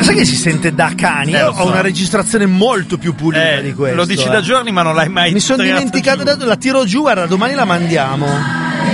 Sai che si sente da cani? Io lo ho so. una registrazione molto più pulita di questo. Lo dici da giorni, ma non l'hai mai Mi sono tirato dimenticato, giù. la tiro giù, guarda, domani la mandiamo.